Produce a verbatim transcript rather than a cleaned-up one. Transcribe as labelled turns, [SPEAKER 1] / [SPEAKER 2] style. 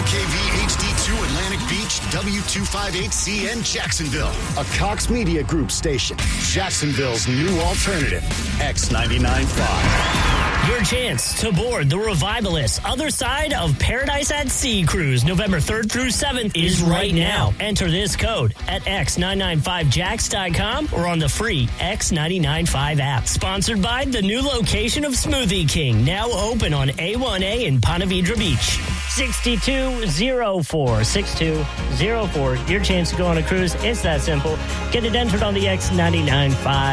[SPEAKER 1] K V H D two Atlantic Beach, W two fifty-eight C N Jacksonville. A Cox Media Group station. Jacksonville's new alternative. X ninety-nine point five.
[SPEAKER 2] Your chance to board the Revivalist Other Side of Paradise at Sea cruise November third through seventh is right now. Enter this code at x nine nine five jacks dot com or on the free X ninety-nine point five app. Sponsored by the new location of Smoothie King, now open on A one A in Ponte Vedra Beach. six two zero four, six two zero four. Your chance to go on a cruise. It's that simple. Get it entered on the X ninety-nine point five